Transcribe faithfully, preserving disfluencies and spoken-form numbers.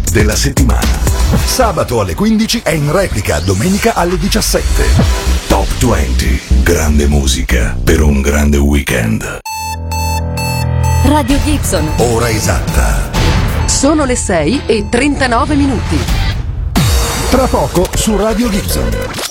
della settimana. Sabato alle quindici e in replica domenica alle diciassette. Top venti. Grande musica per un grande weekend. Radio Gibson. Ora esatta. Sono le sei e trentanove minuti. Tra poco su Radio Gibson.